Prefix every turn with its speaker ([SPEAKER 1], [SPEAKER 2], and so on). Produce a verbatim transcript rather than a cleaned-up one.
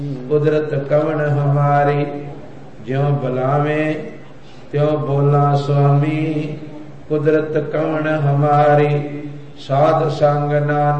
[SPEAKER 1] कुदरत कवन हमारी, ज्यों बुलावे त्यों बोला स्वामी, कुदरत कवन हमारी, साध संग नानक